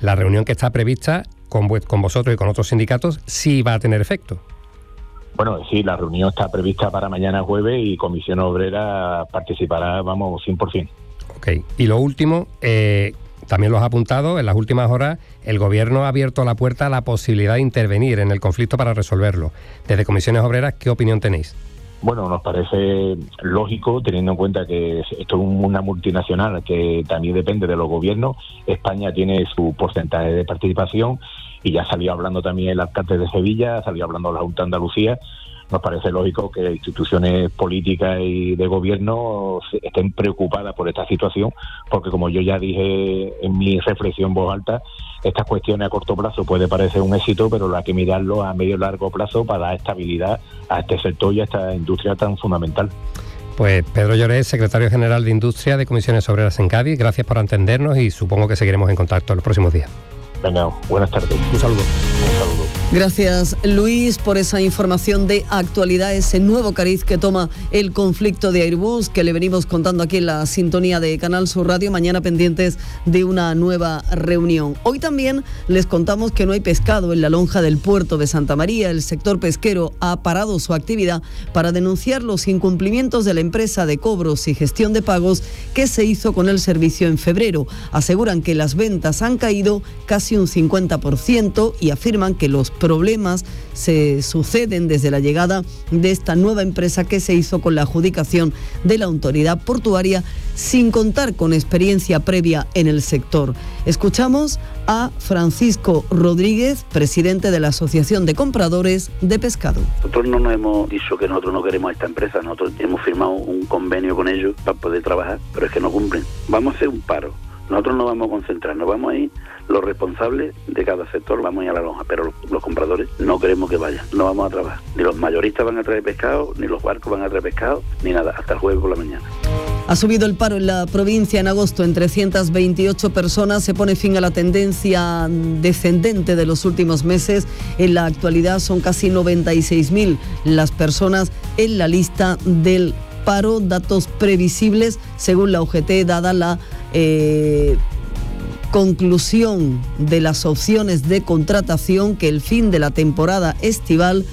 la reunión que está prevista con vosotros y con otros sindicatos sí va a tener efecto. Bueno, sí, la reunión está prevista para mañana jueves y Comisión Obrera participará, 100%. Ok, y lo último, también lo has apuntado, en las últimas horas el Gobierno ha abierto la puerta a la posibilidad de intervenir en el conflicto para resolverlo. Desde Comisiones Obreras, ¿qué opinión tenéis? Bueno, nos parece lógico, teniendo en cuenta que esto es una multinacional que también depende de los gobiernos. España tiene su porcentaje de participación y ya salió hablando también el alcalde de Sevilla, salió hablando la Junta de Andalucía. Nos parece lógico que instituciones políticas y de gobierno estén preocupadas por esta situación, porque como yo ya dije en mi reflexión en voz alta, estas cuestiones a corto plazo puede parecer un éxito, pero hay que mirarlo a medio y largo plazo para dar estabilidad a este sector y a esta industria tan fundamental. Pues Pedro Lloret, secretario general de Industria de Comisiones Obreras en Cádiz, gracias por atendernos y supongo que seguiremos en contacto en los próximos días. Venga, buenas tardes. Un saludo. Gracias, Luis, por esa información de actualidad, ese nuevo cariz que toma el conflicto de Airbus, que le venimos contando aquí en la sintonía de Canal Sur Radio. Mañana pendientes de una nueva reunión. Hoy también les contamos que no hay pescado en la lonja del puerto de Santa María. El sector pesquero ha parado su actividad para denunciar los incumplimientos de la empresa de cobros y gestión de pagos que se hizo con el servicio en febrero. Aseguran que las ventas han caído casi un 50% y afirman que los problemas se suceden desde la llegada de esta nueva empresa que se hizo con la adjudicación de la autoridad portuaria sin contar con experiencia previa en el sector. Escuchamos a Francisco Rodríguez, presidente de la Asociación de Compradores de Pescado. Nosotros no nos hemos dicho que nosotros no queremos a esta empresa, nosotros hemos firmado un convenio con ellos para poder trabajar, pero es que no cumplen. Vamos a hacer un paro. Nosotros no vamos a concentrarnos, vamos a ir los responsables de cada sector, vamos a ir a la lonja, pero los compradores no queremos que vayan, no vamos a trabajar. Ni los mayoristas van a traer pescado, ni los barcos van a traer pescado, ni nada, hasta el jueves por la mañana. Ha subido el paro en la provincia en agosto en 328 personas. Se pone fin a la tendencia descendente de los últimos meses. En la actualidad son casi 96.000 las personas en la lista del paro. Datos previsibles según la UGT, dada la conclusión de las opciones de contratación que el fin de la temporada estival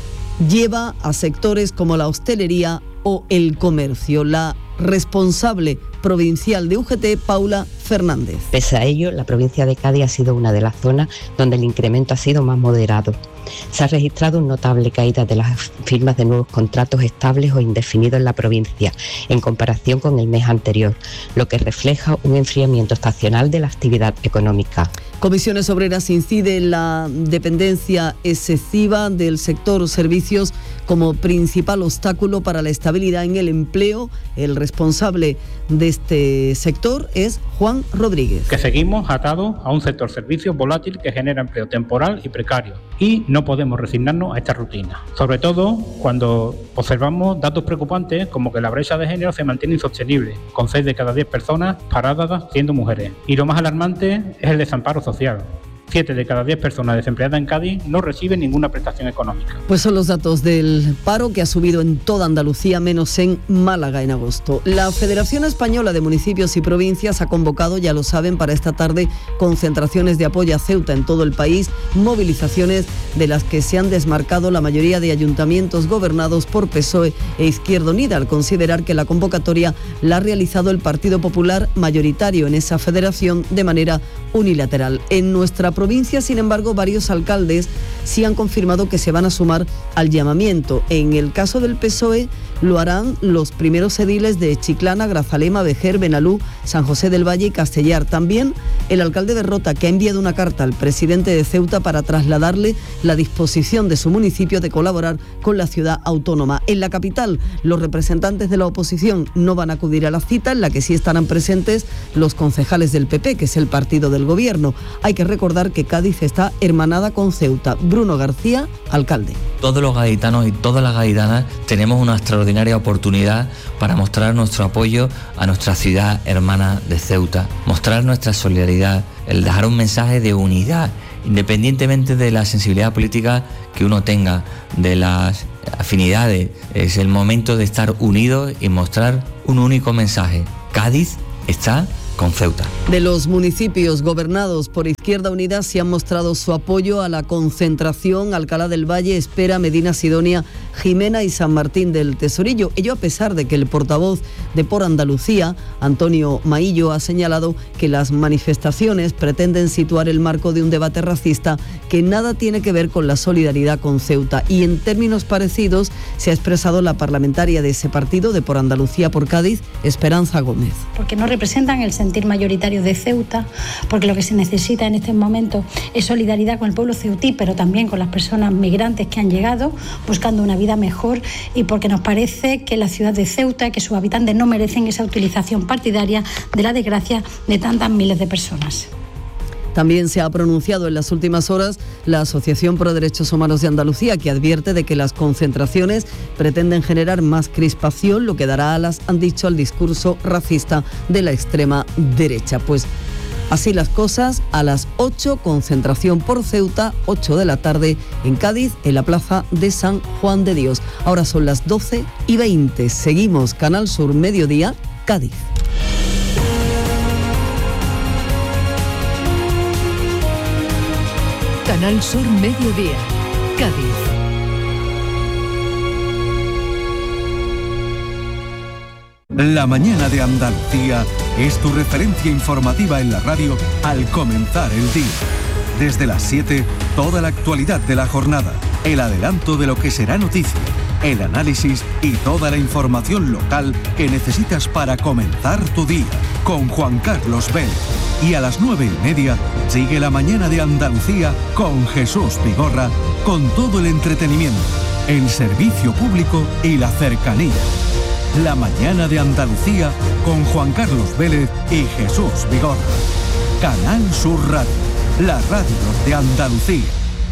lleva a sectores como la hostelería o el comercio. La responsable provincial de UGT, Paula Fernández. Pese a ello, la provincia de Cádiz ha sido una de las zonas donde el incremento ha sido más moderado. Se ha registrado una notable caída de las firmas de nuevos contratos estables o indefinidos en la provincia, en comparación con el mes anterior, lo que refleja un enfriamiento estacional de la actividad económica. Comisiones Obreras incide en la dependencia excesiva del sector servicios como principal obstáculo para la estabilidad en el empleo. El responsable de este sector es Juan Rodríguez. Que seguimos atados a un sector servicios volátil que genera empleo temporal y precario y no podemos resignarnos a esta rutina. Sobre todo cuando observamos datos preocupantes como que la brecha de género se mantiene insostenible, con 6 de cada 10 personas paradas siendo mujeres. Y lo más alarmante es el desamparo social. 7 de cada 10 personas desempleadas en Cádiz no reciben ninguna prestación económica. Pues son los datos del paro que ha subido en toda Andalucía, menos en Málaga en agosto. La Federación Española de Municipios y Provincias ha convocado, ya lo saben, para esta tarde concentraciones de apoyo a Ceuta en todo el país, movilizaciones de las que se han desmarcado la mayoría de ayuntamientos gobernados por PSOE e Izquierda Unida, al considerar que la convocatoria la ha realizado el Partido Popular mayoritario en esa federación de manera unilateral. En nuestra provincia, sin embargo, varios alcaldes sí han confirmado que se van a sumar al llamamiento. En el caso del PSOE lo harán los primeros ediles de Chiclana, Grazalema, Vejer, Benalú, San José del Valle y Castellar. También el alcalde de Rota, que ha enviado una carta al presidente de Ceuta para trasladarle la disposición de su municipio de colaborar con la ciudad autónoma. En la capital, los representantes de la oposición no van a acudir a la cita, en la que sí estarán presentes los concejales del PP, que es el partido del gobierno. Hay que recordar que Cádiz está hermanada con Ceuta. Bruno García, alcalde. Todos los gaditanos y todas las gaditanas tenemos una extraordinaria oportunidad para mostrar nuestro apoyo a nuestra ciudad hermana de Ceuta, mostrar nuestra solidaridad, el dejar un mensaje de unidad, independientemente de la sensibilidad política que uno tenga, de las afinidades. Es el momento de estar unidos y mostrar un único mensaje. Cádiz está con Ceuta. De los municipios gobernados por Izquierda Unida se han mostrado su apoyo a la concentración. Alcalá del Valle, Espera, Medina Sidonia, Jimena y San Martín del Tesorillo. Ello a pesar de que el portavoz de Por Andalucía, Antonio Maillo, ha señalado que las manifestaciones pretenden situar el marco de un debate racista que nada tiene que ver con la solidaridad con Ceuta. Y en términos parecidos se ha expresado la parlamentaria de ese partido, de Por Andalucía por Cádiz, Esperanza Gómez. Porque no representan el sentir mayoritario de Ceuta, porque lo que se necesita en este momento es solidaridad con el pueblo ceutí, pero también con las personas migrantes que han llegado buscando una vida mejor, y porque nos parece que la ciudad de Ceuta, que sus habitantes no merecen esa utilización partidaria de la desgracia de tantas miles de personas. También se ha pronunciado en las últimas horas la Asociación Pro Derechos Humanos de Andalucía, que advierte de que las concentraciones pretenden generar más crispación, lo que dará alas, han dicho, al discurso racista de la extrema derecha. Pues así las cosas, a las 8, concentración por Ceuta, 8 de la tarde en Cádiz, en la plaza de San Juan de Dios. Ahora son las 12:20. Seguimos Canal Sur Mediodía, Cádiz. Canal Sur Mediodía, Cádiz. La mañana de Andalucía es tu referencia informativa en la radio al comenzar el día. Desde las 7, toda la actualidad de la jornada, el adelanto de lo que será noticia, el análisis y toda la información local que necesitas para comenzar tu día. Con Juan Carlos Vélez. Y a las 9:30 sigue la mañana de Andalucía con Jesús Vigorra, con todo el entretenimiento, el servicio público y la cercanía. La mañana de Andalucía con Juan Carlos Vélez y Jesús Vigorra. Canal Sur Radio, la radio de Andalucía.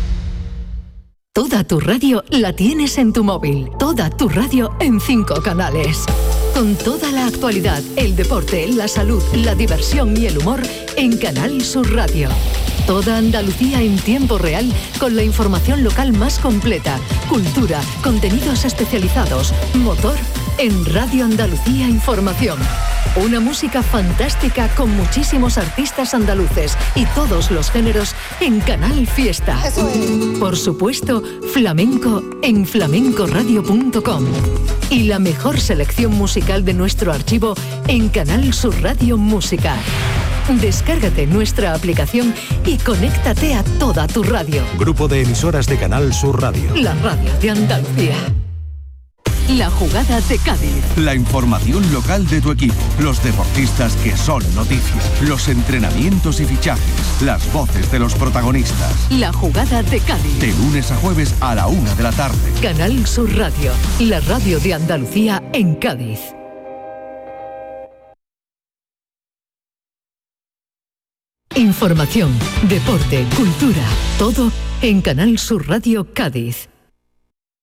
Toda tu radio la tienes en tu móvil. Toda tu radio en 5 canales. Con toda la actualidad, el deporte, la salud, la diversión y el humor en Canal Sur Radio. Toda Andalucía en tiempo real con la información local más completa, cultura, contenidos especializados, motor en Radio Andalucía Información. Una música fantástica con muchísimos artistas andaluces y todos los géneros en Canal Fiesta. Por supuesto, flamenco en flamencoradio.com. Y la mejor selección musical de nuestro archivo en Canal Sur Radio Música. Descárgate nuestra aplicación y conéctate a toda tu radio. Grupo de emisoras de Canal Sur Radio. La radio de Andalucía. La jugada de Cádiz. La información local de tu equipo, los deportistas que son noticias, los entrenamientos y fichajes, las voces de los protagonistas. La jugada de Cádiz. De lunes a jueves a la 1 de la tarde. Canal Sur Radio, la radio de Andalucía en Cádiz. Información, deporte, cultura, todo en Canal Sur Radio Cádiz.